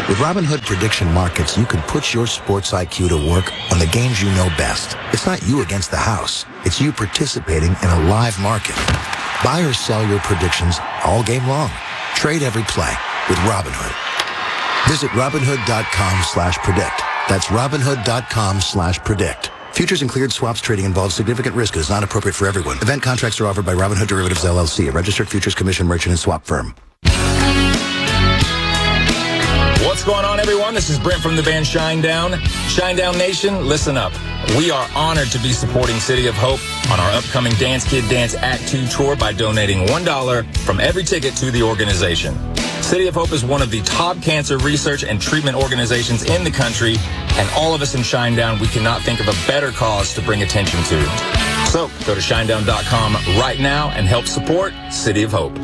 With Robinhood Prediction Markets, you can put your sports IQ to work on the games you know best. It's not you against the house. It's you participating in a live market. Buy or sell your predictions all game long. Trade every play with Robinhood. Visit Robinhood.com/predict. That's Robinhood.com/predict. Futures and cleared swaps trading involves significant risk and is not appropriate for everyone. Event contracts are offered by Robinhood Derivatives LLC, a registered futures commission merchant and swap firm. What's going on, everyone? This is Brent from the band Shinedown. Shinedown Nation, listen up. We are honored to be supporting City of Hope on our upcoming Dance Kid Dance Act 2 tour by donating $1 from every ticket to the organization. City of Hope is one of the top cancer research and treatment organizations in the country, and all of us in Shinedown, we cannot think of a better cause to bring attention to. So go to shinedown.com right now and help support City of Hope.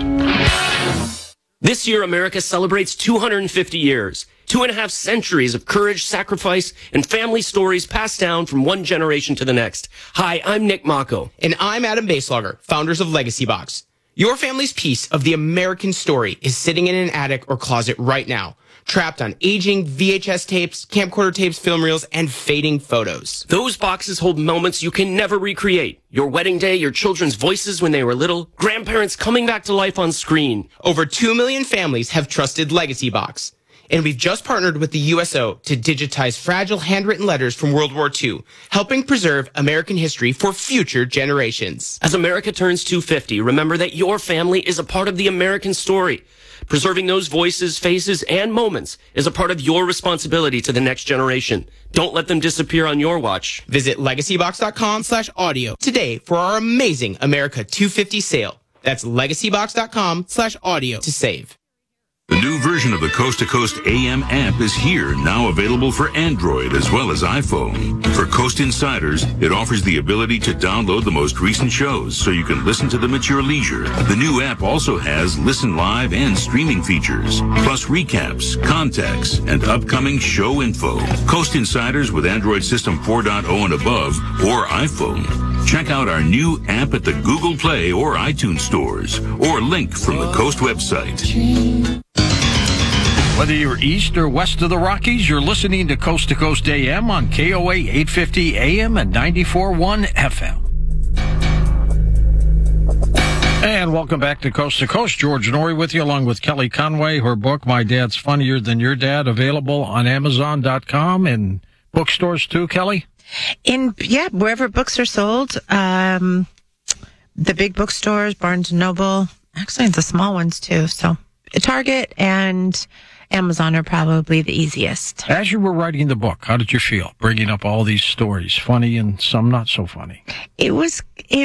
This year, America celebrates 250 years, 2.5 centuries of courage, sacrifice, and family stories passed down from one generation to the next. Hi, I'm Nick Mako. And I'm Adam Baselogger, founders of Legacy Box. Your family's piece of the American story is sitting in an attic or closet right now, trapped on aging VHS tapes, camcorder tapes, film reels, and fading photos. Those boxes hold moments you can never recreate. Your wedding day, your children's voices when they were little, grandparents coming back to life on screen. Over 2 million families have trusted Legacy Box. And we've just partnered with the USO to digitize fragile handwritten letters from World War II, helping preserve American history for future generations. As America turns 250, remember that your family is a part of the American story. Preserving those voices, faces, and moments is a part of your responsibility to the next generation. Don't let them disappear on your watch. Visit legacybox.com/audio today for our amazing America 250 sale. That's legacybox.com/audio to save. The new version of the Coast to Coast AM app is here, now available for Android as well as iPhone. For Coast Insiders, it offers the ability to download the most recent shows so you can listen to them at your leisure. The new app also has listen live and streaming features, plus recaps, contacts, and upcoming show info. Coast Insiders with Android System 4.0 and above or iPhone. Check out our new app at the Google Play or iTunes stores, or link from the Coast website. Whether you're east or west of the Rockies, you're listening to Coast AM on KOA 850 AM and 94.1 FM. And welcome back to Coast. George Norrie with you, along with Kelly Conway. Her book, My Dad's Funnier Than Your Dad, available on Amazon.com and bookstores too, Kelly? Wherever books are sold. The big bookstores, Barnes & Noble. Actually, the small ones too. So Target and Amazon are probably the easiest. As you were writing the book, how did you feel bringing up all these stories, funny and some not so funny? It was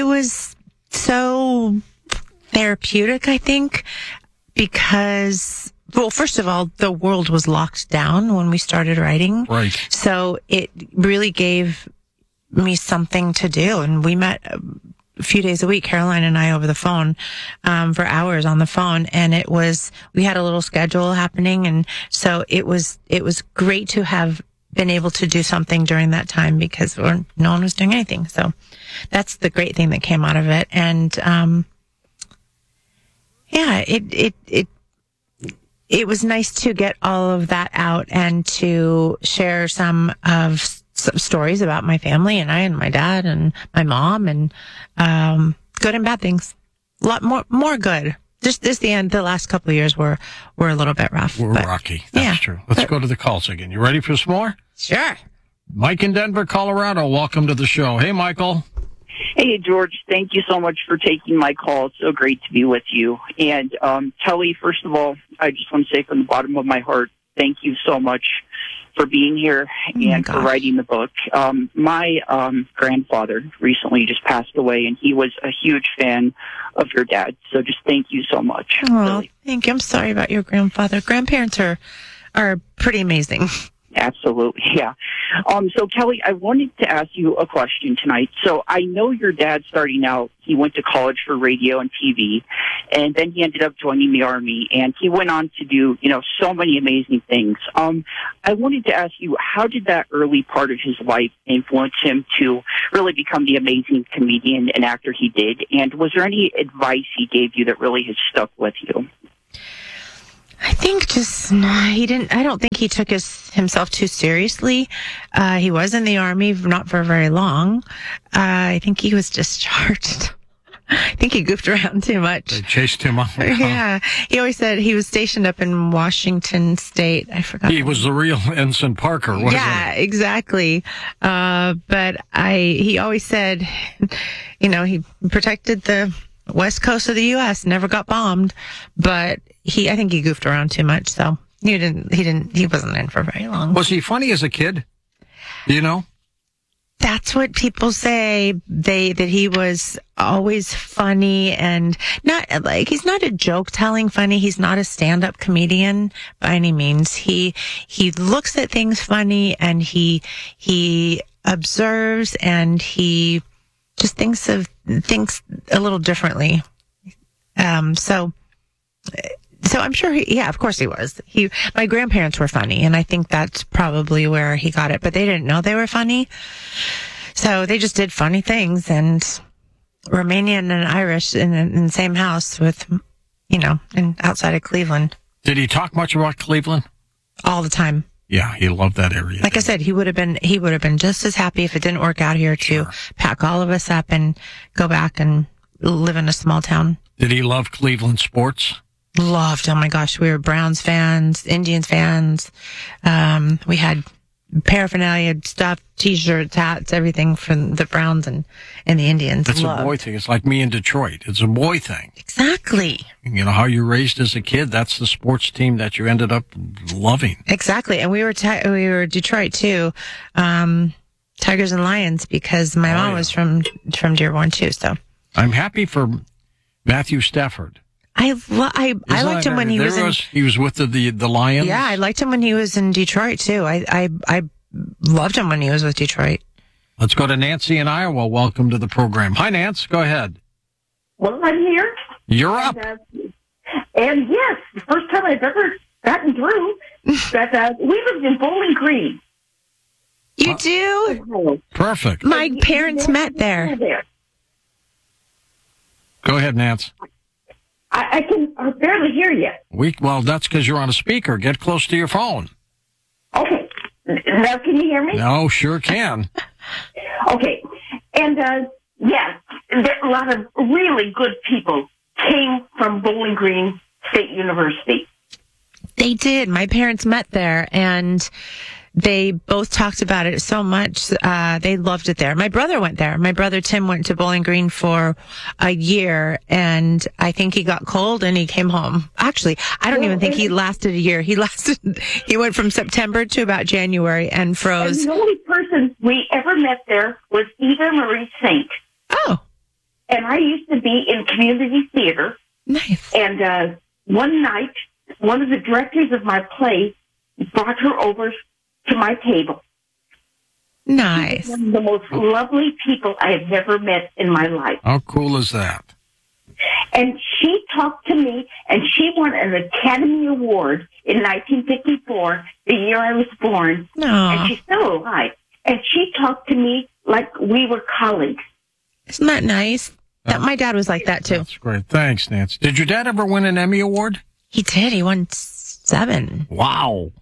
so therapeutic, I think, because, well, first of all, the world was locked down when we started writing. Right. So it really gave me something to do. And we met a few days a week, Caroline and I, over the phone, for hours on the phone. And we had a little schedule happening. And so it was great to have been able to do something during that time because no one was doing anything. So that's the great thing that came out of it. And, it was nice to get all of that out and to share some stories about my family and I and my dad and my mom and good and bad things. A lot more good. Just the last couple of years were a little bit rough. We're rocky. That's true. Let's go to the calls again. You ready for some more? Sure. Mike in Denver, Colorado. Welcome to the show. Hey, Michael. Hey, George. Thank you so much for taking my call. It's so great to be with you. And Kelly, first of all, I just want to say from the bottom of my heart, thank you so much for being here and for writing the book. My grandfather recently just passed away, and he was a huge fan of your dad. So just thank you so much. Oh, really. Thank you. I'm sorry about your grandfather. Grandparents are pretty amazing. Absolutely, yeah. So, Kelly, I wanted to ask you a question tonight. So I know your dad, starting out, he went to college for radio and TV, and then he ended up joining the Army, and he went on to do, so many amazing things. I wanted to ask you, how did that early part of his life influence him to really become the amazing comedian and actor he did? And was there any advice he gave you that really has stuck with you? I think I don't think he took himself too seriously. He was in the Army, not for very long. I think he was discharged. I think he goofed around too much. They chased him up. Yeah. He always said he was stationed up in Washington State. I forgot. He was the real Ensign Parker, wasn't he? Yeah, exactly. But he always said, he protected the West Coast of the U.S., never got bombed, but I think he goofed around too much, so he wasn't in for very long. Was he funny as a kid? Do you know? That's what people say. That he was always funny and he's not a joke telling funny. He's not a stand-up comedian by any means. He looks at things funny and he observes and he just thinks a little differently. So I'm sure of course he was. My grandparents were funny, and I think that's probably where he got it, but they didn't know they were funny. So they just did funny things, and Romanian and Irish in the same house with, outside of Cleveland. Did he talk much about Cleveland? All the time. Yeah, he loved that area. Like I said, he would have been just as happy if it didn't work out here to pack all of us up and go back and live in a small town. Did he love Cleveland sports? Loved. Oh my gosh, we were Browns fans, Indians fans. We had paraphernalia, stuff, T-shirts, hats, everything from the Browns and the Indians. It's a boy thing. It's like me in Detroit. It's a boy thing. Exactly. You know how you raised as a kid. That's the sports team that you ended up loving. Exactly, and we were Detroit too, Tigers and Lions, because my mom was from Dearborn too. So I'm happy for Matthew Stafford. I liked him when he was with the Lions. Yeah, I liked him when he was in Detroit too. I loved him when he was with Detroit. Let's go to Nancy in Iowa. Welcome to the program. Hi, Nance. Go ahead. Well, I'm here. You're up. And yes, the first time I've ever gotten through. But we lived in Bowling Green. You do? Perfect. My parents met there. Go ahead, Nance. I can barely hear you. Well, that's because you're on a speaker. Get close to your phone. Okay. Now can you hear me? No, sure can. Okay. And, a lot of really good people came from Bowling Green State University. They did. My parents met there, and they both talked about it so much. They loved it there. My brother went there. My brother Tim went to Bowling Green for a year, and I think he got cold and he came home. Actually, I don't even think he lasted a year. He went from September to about January and froze. And the only person we ever met there was Eva Marie Saint. Oh. And I used to be in community theater. Nice. And one night, one of the directors of my play brought her over to my table. Nice. One of the most lovely people I have ever met in my life. How cool is that? And she talked to me, and she won an Academy Award in 1954, the year I was born. Aww. And she's still alive. And she talked to me like we were colleagues. Isn't that nice? My dad was like that, too. That's great. Thanks, Nancy. Did your dad ever win an Emmy Award? He did. He won 7. Wow.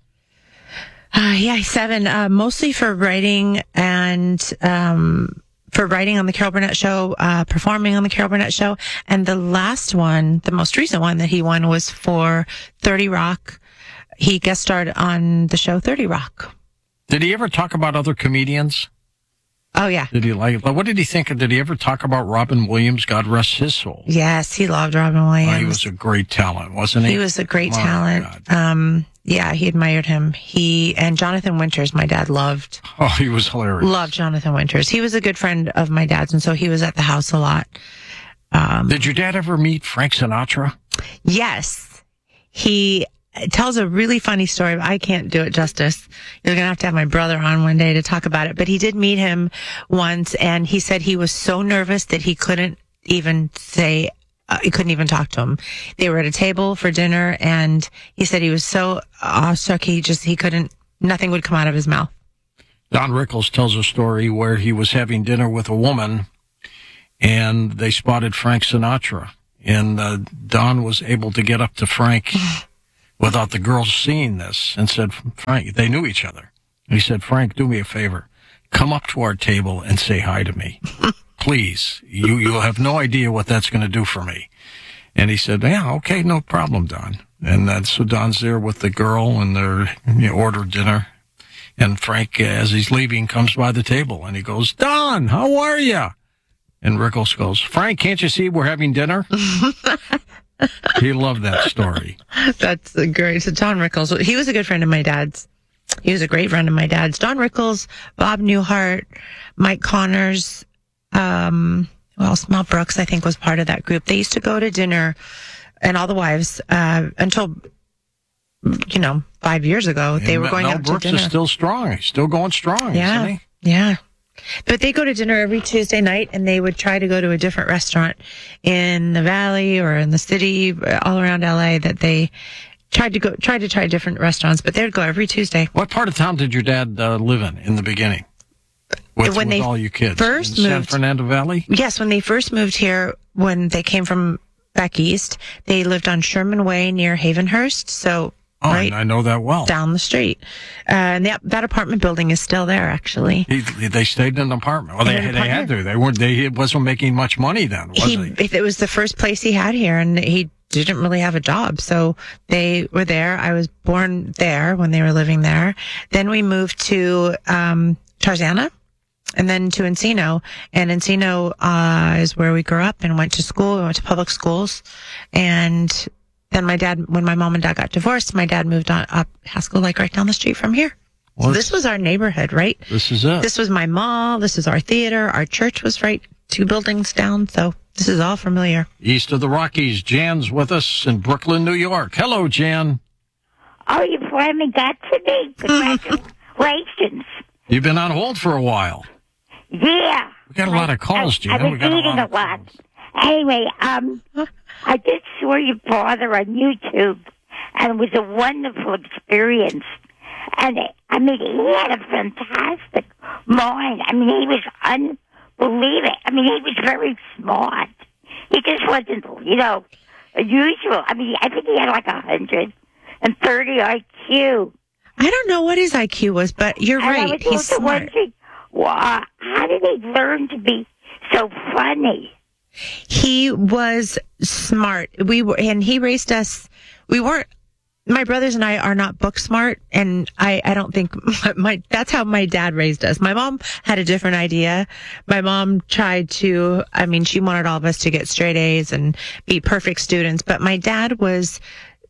7, mostly for writing and for writing on the Carol Burnett Show, performing on the Carol Burnett Show. And the last one, the most recent one that he won was for 30 Rock. He guest starred on the show 30 Rock. Did he ever talk about other comedians? Oh, yeah. What did he think? Did he ever talk about Robin Williams? God rest his soul. Yes, he loved Robin Williams. He was a great talent, wasn't he? He was a great talent. Yeah, he admired him. And Jonathan Winters, my dad loved. Oh, he was hilarious. Loved Jonathan Winters. He was a good friend of my dad's, and so he was at the house a lot. Did your dad ever meet Frank Sinatra? Yes. He tells a really funny story, but I can't do it justice. You're going to have my brother on one day to talk about it. But he did meet him once, and he said he was so nervous that he couldn't even he couldn't even talk to him. They were at a table for dinner, and he said he was so awestruck, nothing would come out of his mouth. Don Rickles tells a story where he was having dinner with a woman, and they spotted Frank Sinatra. And Don was able to get up to Frank without the girls seeing this and said, Frank, they knew each other. He said, Frank, do me a favor. Come up to our table and say hi to me. Please. You'll have no idea what that's going to do for me. And he said, yeah, okay, no problem, Don. And so Don's there with the girl, and they order dinner. And Frank, as he's leaving, comes by the table, and he goes, Don, how are you? And Rickles goes, Frank, can't you see we're having dinner? He loved that story. That's great. So Don Rickles, he was a good friend of my dad's. He was a great friend of my dad's. Don Rickles, Bob Newhart, Mike Connors, Mel Brooks, I think, was part of that group. They used to go to dinner, and all the wives, until, 5 years ago, they were going out to dinner. Mel Brooks is still strong. He's still going strong, isn't he? Yeah. But they go to dinner every Tuesday night, and they would try to go to a different restaurant in the Valley or in the city, all around LA, that they tried to try different restaurants, but they would go every Tuesday. What part of town did your dad live in the beginning? With all you kids? First in moved, San Fernando Valley? Yes, when they first moved here, when they came from back east, they lived on Sherman Way near Havenhurst, so right I know that well. Down the street. And that apartment building is still there, actually. They stayed in an apartment. Well, they had to. He wasn't making much money then, was he? It was the first place he had here, and he didn't really have a job. So they were there. I was born there when they were living there. Then we moved to Tarzana, and then to Encino. And Encino is where we grew up and went to school. We went to public schools. And then when my mom and dad got divorced, my dad moved on up Haskell Lake right down the street from here. So this was our neighborhood, right? This is it. This was my mall. This is our theater. Our church was right 2 buildings down. So this is all familiar. East of the Rockies, Jan's with us in Brooklyn, New York. Hello, Jan. Oh, you finally got to me. Congratulations. You've been on hold for a while. Yeah. We got a lot of calls, Jan. I've been eating a lot. Anyway, I just saw your father on YouTube, and it was a wonderful experience. And, he had a fantastic mind. He was unbelievable. He was very smart. He just wasn't, usual. I think he had like 130 IQ. I don't know what his IQ was, but you're right. I was He's also smart. wondering, how did he learn to be so funny? He was smart. He raised us. My brothers and I are not book smart, and I don't think that's how my dad raised us. My mom had a different idea. My mom tried to, she wanted all of us to get straight A's and be perfect students, but my dad was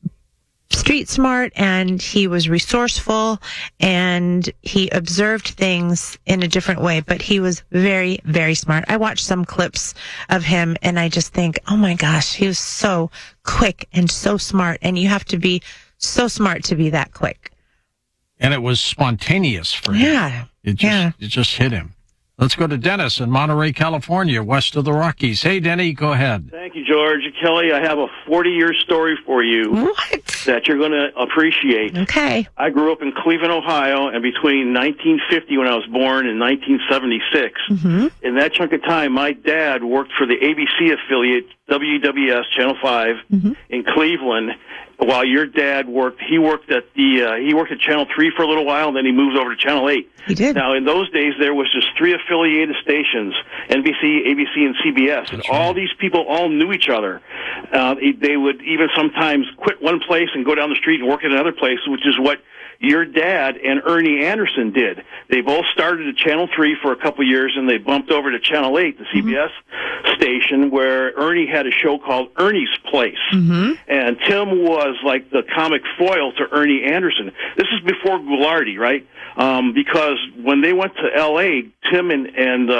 street smart, and he was resourceful, and he observed things in a different way, but he was very, very smart. I watched some clips of him, and I just think, oh my gosh, he was so quick and so smart, and you have to be so smart to be that quick. And it was spontaneous for him. Yeah. It just hit him. Let's go to Dennis in Monterey, California, west of the Rockies. Hey, Denny, go ahead. Thank you, George. Kelly, I have a 40-year story for you. What? That you're going to appreciate. Okay. I grew up in Cleveland, Ohio, and between 1950, when I was born, and 1976, in that chunk of time, my dad worked for the ABC affiliate, WWS, Channel 5, in Cleveland, while your dad worked at Channel 3 for a little while, and then he moved over to Channel 8. He did. Now, in those days, there was just 3 affiliated stations, NBC, ABC, and CBS, and all these people all knew each other. They would even sometimes quit one place and go down the street and work at another place, which is what your dad and Ernie Anderson did. They both started at Channel 3 for a couple of years, and they bumped over to Channel 8, the CBS station, where Ernie had a show called Ernie's Place. And Tim was like the comic foil to Ernie Anderson. This is before Goulardi, right? Because when they went to L.A., Tim and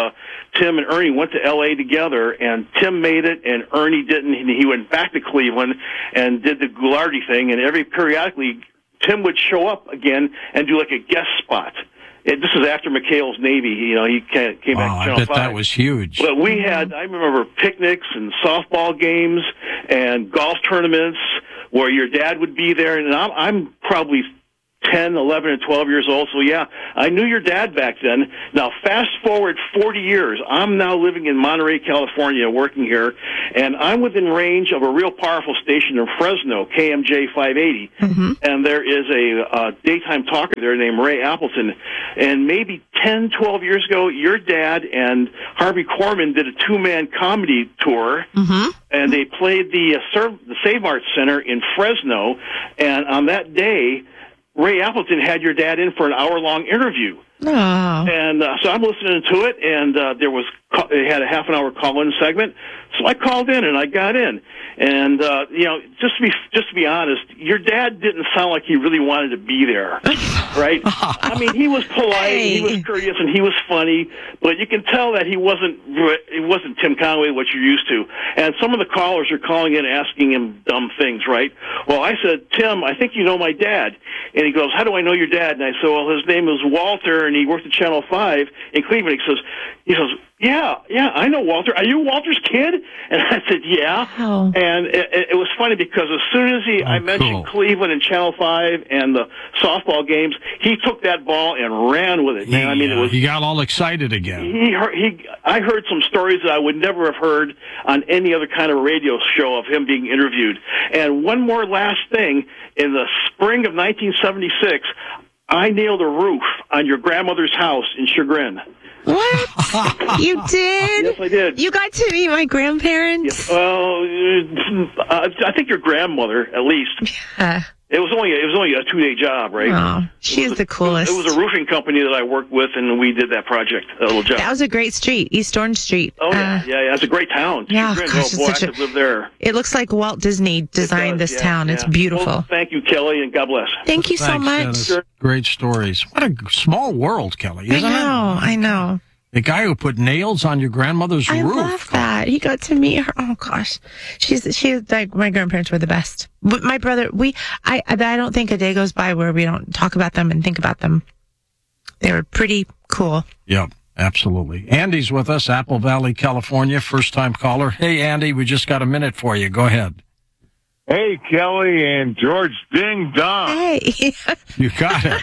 Ernie went to L.A. together, and Tim made it, and Ernie didn't. He went back to Cleveland and did the Goulardi thing, and periodically, Tim would show up again and do like a guest spot. This is after McHale's Navy. He came back to Channel 5. I bet that was huge. But we had, I remember picnics and softball games and golf tournaments where your dad would be there, and I'm probably 10, 11, and 12 years old. So, yeah, I knew your dad back then. Now, fast forward 40 years. I'm now living in Monterey, California, working here, and I'm within range of a real powerful station in Fresno, KMJ 580. Mm-hmm. And there is a daytime talker there named Ray Appleton. And maybe 10, 12 years ago, your dad and Harvey Korman did a two-man comedy tour. Mm-hmm. And they played the Save Arts Center in Fresno. And on that day, Ray Appleton had your dad in for an hour-long interview. Oh. And so I'm listening to it, and they had a half-an-hour call-in segment. So I called in, and I got in. And, just to be honest, your dad didn't sound like he really wanted to be there, right? I mean, he was polite, he was courteous, and he was funny, but you can tell that he wasn't Tim Conway, what you're used to. And some of the callers are calling in asking him dumb things, right? Well, I said, Tim, I think you know my dad. And he goes, how do I know your dad? And I said, well, his name is Walter, and he worked at Channel 5 in Cleveland. He says, yeah, I know Walter. Are you Walter's kid? And I said, yeah. Oh. And it was funny because as soon as I mentioned Cleveland and Channel 5 and the softball games, he took that ball and ran with it, man. I mean, he got all excited again. I heard some stories that I would never have heard on any other kind of radio show of him being interviewed. And one more last thing. In the spring of 1976, I nailed a roof on your grandmother's house in Chagrin. What? You did? Yes, I did. You got to meet my grandparents? Yeah, well, I think your grandmother, at least. Yeah. It was only a 2-day job, right? Oh, she's the coolest. It was a roofing company that I worked with, and we did that project, a little job. That was a great street, East Orange Street. Oh, yeah. It's a great town. Yeah, Chagrin, gosh, I could live there. It looks like Walt Disney designed this town. It's beautiful. Well, thank you, Kelly, and God bless. Thank you so much. Dennis. Great stories. What a small world, Kelly, isn't it? I know. The guy who put nails on your grandmother's roof. I love that. He got to meet her. Oh gosh, she's like, my grandparents were the best. But my brother, I don't think a day goes by where we don't talk about them and think about them. They were pretty cool. Yep, absolutely. Andy's with us, Apple Valley, California, first-time caller. Hey, Andy, we just got a minute for you. Go ahead. Hey, Kelly and George Ding Dong. Hey. You got it.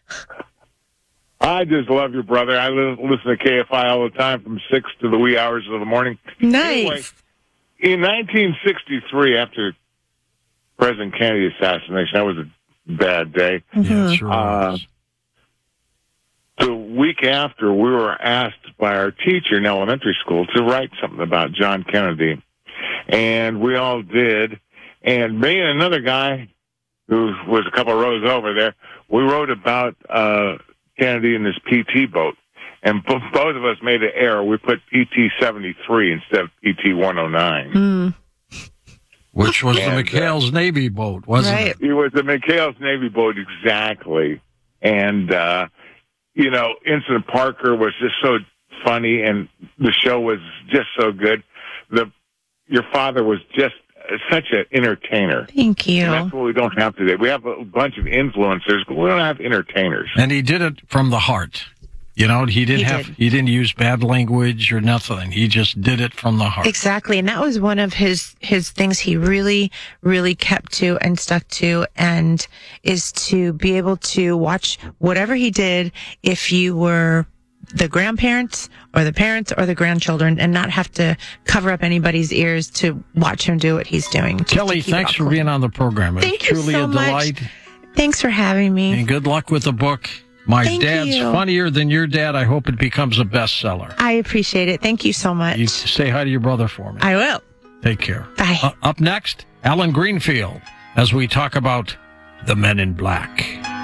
I just love your brother. I listen to KFI all the time from 6 to the wee hours of the morning. Nice. Anyway, in 1963, after President Kennedy's assassination, that was a bad day. Mm-hmm. Yeah, it sure was. The week after, we were asked by our teacher in elementary school to write something about John Kennedy. And we all did. And me and another guy who was a couple rows over there, we wrote about Kennedy in this PT boat. And both of us made an error. We put PT 73 instead of PT 109. Which was the McHale's Navy boat, wasn't it? It was the McHale's Navy boat, exactly. And, Incident Parker was just so funny, and the show was just so good. Your father was just such an entertainer. Thank you. And that's what we don't have today. We have a bunch of influencers, but we don't have entertainers. And he did it from the heart. You know, he didn't use bad language or nothing. He just did it from the heart. Exactly. And that was one of his things he really, really kept to and stuck to, and is to be able to watch whatever he did if you were the grandparents or the parents or the grandchildren, and not have to cover up anybody's ears to watch him do what he's doing. Kelly, thanks for being on the program. Thank you truly so a delight. much. Thanks for having me. And good luck with the book. My Thank Dad's you. Funnier Than Your Dad. I hope it becomes a bestseller. I appreciate it. Thank you so much. You say hi to your brother for me. I will. Take care. Bye. Up next, Alan Greenfield, as we talk about the Men in Black.